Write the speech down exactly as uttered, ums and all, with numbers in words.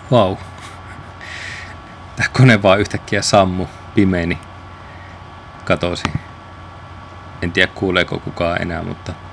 Vau. Tää kone vaan yhtäkkiä sammu, pimeeni, katosi. En tiedä kuuleeko kukaan enää, mutta